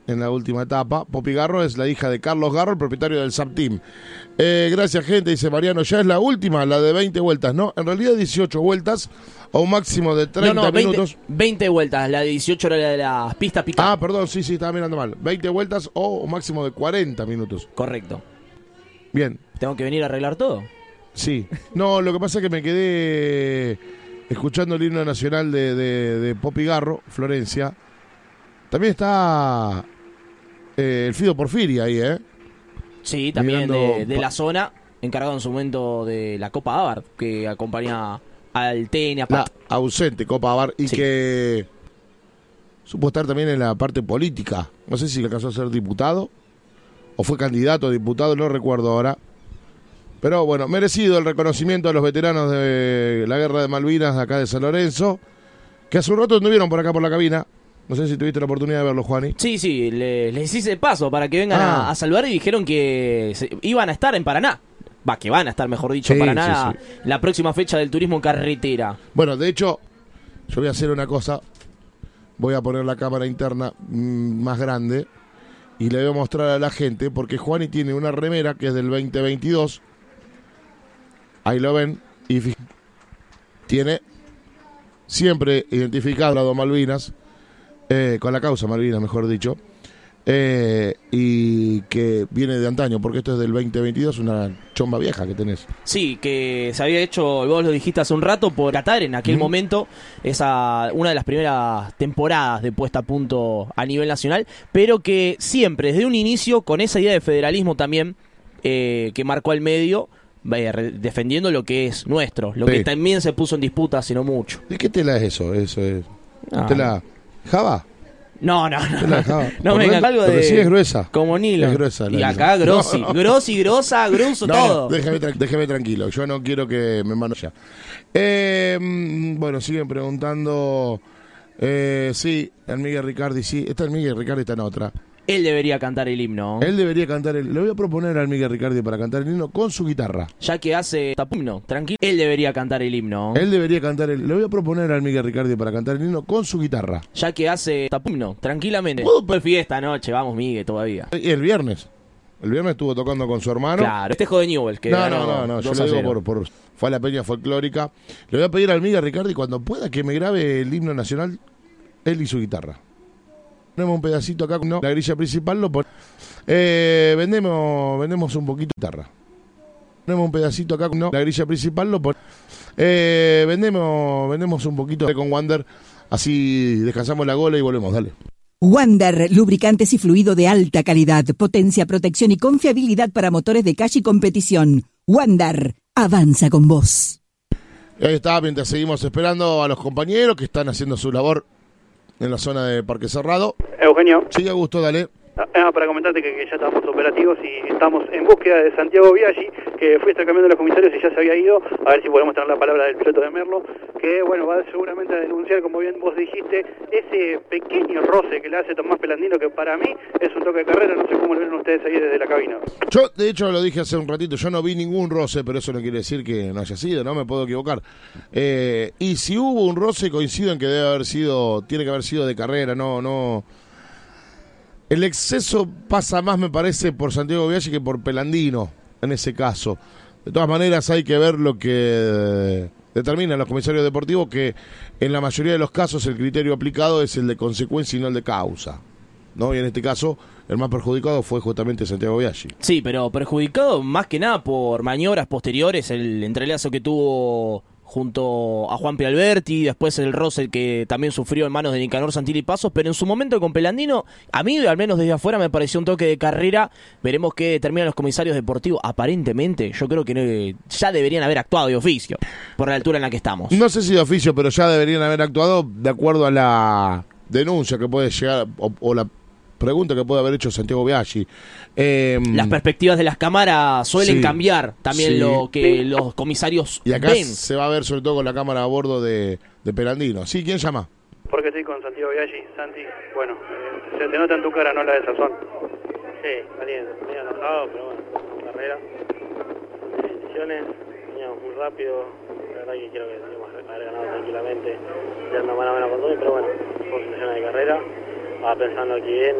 en la última etapa. Popi Garro es la hija de Carlos Garro, el propietario del SAP Team. Gracias, gente, dice Mariano. Ya es la última, la de 20 vueltas, ¿no? En realidad 18 vueltas a un máximo de 30 minutos. 20 vueltas, la de 18 era la de las pistas picantes. Ah, perdón, sí, estaba mirando mal. 20 vueltas o un máximo de 40 minutos. Correcto. Bien. ¿Tengo que venir a arreglar todo? Sí. No, lo que pasa es que me quedé escuchando el himno nacional de Popi Garro, Florencia. También está el Fido Porfiria ahí, ¿eh? Sí, también de la zona, encargado en su momento de la Copa Abar, que acompaña al TN. La ausente Copa Abar y sí, que supo estar también en la parte política. No sé si le alcanzó a ser diputado o fue candidato a diputado, no recuerdo ahora. Pero bueno, merecido el reconocimiento a los veteranos de la Guerra de Malvinas de acá de San Lorenzo, que hace un rato estuvieron por acá por la cabina. No sé si tuviste la oportunidad de verlo, Juani. Sí, les hice paso para que vengan a saludar y dijeron que iban a estar en Paraná. Que van a estar, mejor dicho, en Paraná la próxima fecha del turismo carretera. Bueno, de hecho, yo voy a hacer una cosa. Voy a poner la cámara interna más grande y le voy a mostrar a la gente, porque Juani tiene una remera que es del 2022. Ahí lo ven. Y tiene siempre identificado al lado Malvinas. Con la causa Malvinas, mejor dicho, y que viene de antaño, porque esto es del 2022, una chomba vieja que tenés. Sí, que se había hecho, vos lo dijiste hace un rato, por Qatar en aquel momento, una de las primeras temporadas de puesta a punto a nivel nacional, pero que siempre, desde un inicio, con esa idea de federalismo también, que marcó al medio, defendiendo lo que es nuestro, lo que también se puso en disputa hace no mucho. ¿De qué tela es eso? Eso es... ¿Tela Java? No. No me vengan algo de... Sí, es gruesa. Como Nilo. Es gruesa. Y acá grossi. No. Grossi, grosa, grueso, todo. Déjeme tranquilo. Yo no quiero que me mano ya. Bueno, siguen preguntando. Sí, el Miguel Ricardi, sí. Está el Miguel Ricardi, está en otra. Él debería cantar el himno. Le voy a proponer al Miguel Ricardi para cantar el himno con su guitarra. Ya que hace himno, tranquilo. Él debería cantar el himno. Le voy a proponer al Miguel Ricardi para cantar el himno con su guitarra. Ya que hace himno, tranquilamente. Puedo fiesta anoche, vamos Miguel, todavía. Y el viernes. El viernes estuvo tocando con su hermano. Claro, festejo de Newell's. No, yo le digo fue a la peña folclórica. Le voy a pedir al Miguel Ricardi cuando pueda que me grabe el himno nacional, él y su guitarra. Ponemos un pedacito acá, la grilla principal lo ponemos. Vendemos un poquito de guitarra. Ponemos un pedacito acá, la grilla principal lo ponemos. Vendemos un poquito con Wander, así descansamos la gola y volvemos, dale. Wander, lubricantes y fluido de alta calidad, potencia, protección y confiabilidad para motores de calle y competición. Wander, avanza con vos. Ahí está, mientras seguimos esperando a los compañeros que están haciendo su labor en la zona de Parque Cerrado. Eugenio. Sí, Augusto, dale. Para comentarte que ya estamos operativos y estamos en búsqueda de Santiago Biaggi, que fue intercambiando los comisarios y ya se había ido, a ver si podemos tener la palabra del piloto de Merlo, que bueno, va seguramente a denunciar, como bien vos dijiste, ese pequeño roce que le hace Tomás Pelandino, que para mí es un toque de carrera. No sé cómo lo ven ustedes ahí desde la cabina. Yo, de hecho, lo dije hace un ratito, yo no vi ningún roce, pero eso no quiere decir que no haya sido, no me puedo equivocar. Y si hubo un roce, coincido en que tiene que haber sido de carrera, no... El exceso pasa más, me parece, por Santiago Biaggi que por Pelandino, en ese caso. De todas maneras, hay que ver lo que determinan los comisarios deportivos, que en la mayoría de los casos el criterio aplicado es el de consecuencia y no el de causa, ¿no? Y en este caso, el más perjudicado fue justamente Santiago Biaggi. Sí, pero perjudicado más que nada por maniobras posteriores, el entrelazo que tuvo junto a Juanpi Alberti, después el roce que también sufrió en manos de Nicanor Santilli Pasos, pero en su momento con Pelandino, a mí al menos desde afuera me pareció un toque de carrera. Veremos qué determinan los comisarios deportivos. Aparentemente, yo creo que ya deberían haber actuado de oficio, por la altura en la que estamos. No sé si de oficio, pero ya deberían haber actuado de acuerdo a la denuncia que puede llegar, o la pregunta que puede haber hecho Santiago Biaggi. Las perspectivas de las cámaras suelen cambiar también lo que los comisarios y acá ven. Se va a ver sobre todo con la cámara a bordo de Pelandino. ¿Sí? ¿Quién llama? Porque estoy con Santiago Biaggi. Santi, bueno, se te nota en tu cara, no la de sazón. Sí, caliente, medio enojado, pero bueno, carrera. Decisiones, veníamos muy rápido. La verdad que quiero que debíamos haber ganado tranquilamente, yendo mano a mano con todo, pero bueno, fue una decisión de carrera. Estaba pensando aquí bien